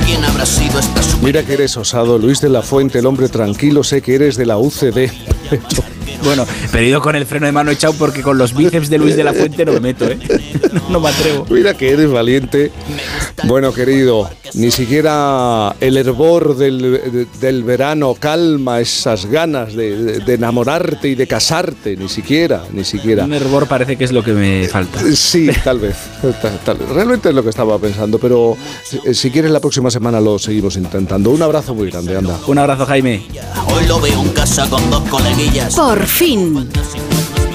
quién habrá sido esta super... Mira que eres osado, Luis de la Fuente, el hombre tranquilo, sé que eres de la UCD. Bueno, pero he ido con el freno de mano echado porque con los bíceps de Luis de la Fuente no me meto, ¿eh? No me atrevo. Mira que eres valiente. Bueno, querido, ni siquiera el hervor del verano calma esas ganas de enamorarte y de casarte, ni siquiera. Un hervor parece que es lo que me falta. Sí, tal vez. Realmente es lo que estaba pensando, pero si quieres la próxima semana lo seguimos intentando. Un abrazo muy grande, anda. Un abrazo, Jaime. Hoy lo veo en casa con dos coleguillas. Por fin.